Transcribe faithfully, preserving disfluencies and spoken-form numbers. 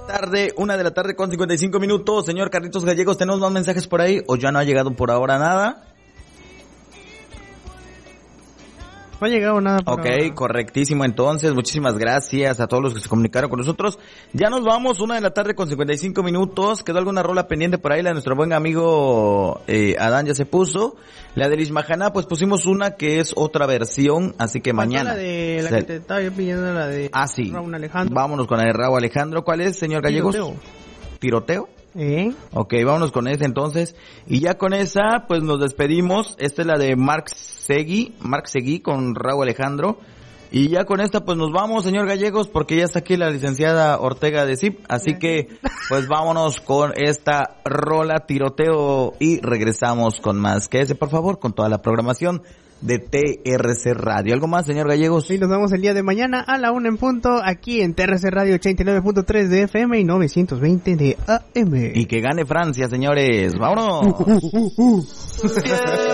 Tarde, una de la tarde con cincuenta y cinco minutos. Señor Carlitos Gallegos, ¿tenemos más mensajes por ahí o ya no ha llegado por ahora nada? No ha llegado nada por Ok, ahora. correctísimo. Entonces, muchísimas gracias a todos los que se comunicaron con nosotros. Ya nos vamos, una de la tarde con cincuenta y cinco minutos. Quedó alguna rola pendiente por ahí, la de nuestro buen amigo eh, Adán ya se puso. La de Lishmahana, pues pusimos una que es otra versión, así que Faltó mañana. La de la Se... que te estaba yo pidiendo, la de Ah, sí. Raúl Alejandro. Vámonos con la de Raúl Alejandro. ¿Cuál es, señor Gallegos? Tiroteo. ¿Tiroteo? ¿Eh? Ok, vámonos con esa entonces. Y ya con esa, pues nos despedimos. Esta es la de Mark Segui, Mark Segui con Raúl Alejandro. Y ya con esta, pues nos vamos, señor Gallegos, porque ya está aquí la licenciada Ortega de C I P. Así que, pues vámonos con esta rola, Tiroteo, y regresamos con más. Quédese, por favor, con toda la programación de T R C Radio. ¿Algo más, señor Gallegos? Sí, nos vemos el día de mañana a la una en punto aquí en T R C Radio ochenta y nueve punto tres de F M y novecientos veinte de A M. Y que gane Francia, señores. ¡Vámonos!